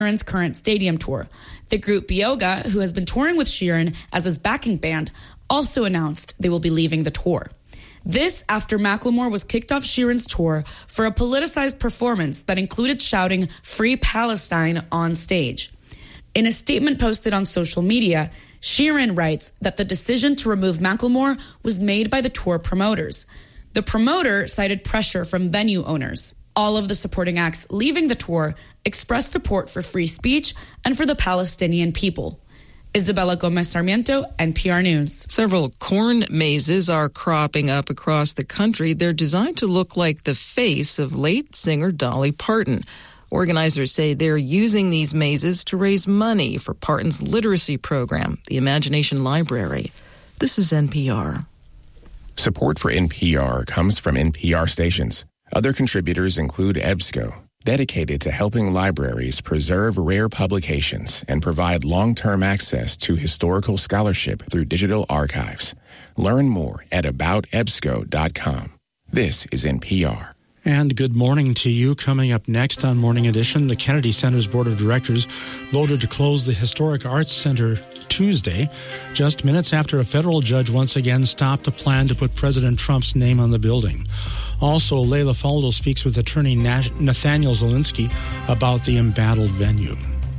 Sheeran's current stadium tour. The group Bioga, who has been touring with Sheeran as his backing band, also announced they will be leaving the tour. This after Macklemore was kicked off Sheeran's tour for a politicized performance that included shouting "Free Palestine" on stage. In a statement posted on social media, Sheeran writes that the decision to remove Macklemore was made by the tour promoters. The promoter cited pressure from venue owners. All of the supporting acts leaving the tour expressed support for free speech and for the Palestinian people. Isabella Gomez Sarmiento, NPR News. Several corn mazes are cropping up across the country. They're designed to look like the face of late singer Dolly Parton. Organizers say they're using these mazes to raise money for Parton's literacy program, the Imagination Library. This is NPR. Support for NPR comes from NPR stations. Other contributors include EBSCO, dedicated to helping libraries preserve rare publications and provide long-term access to historical scholarship through digital archives. Learn more at aboutebsco.com. This is NPR. And good morning to you. Coming up next on Morning Edition, the Kennedy Center's Board of Directors voted to close the Historic Arts Center Tuesday, just minutes after a federal judge once again stopped a plan to put President Trump's name on the building. Also, Leila Faldo speaks with attorney Nathaniel Zelinsky about the embattled venue.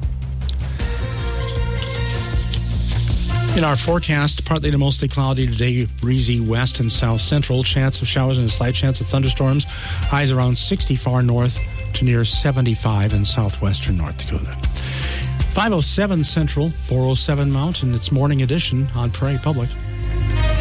In our forecast, partly to mostly cloudy today, breezy west and south central, chance of showers and a slight chance of thunderstorms, highs around 60 far north to near 75 in southwestern North Dakota. 507 Central, 407 Mountain, it's Morning Edition on Prairie Public.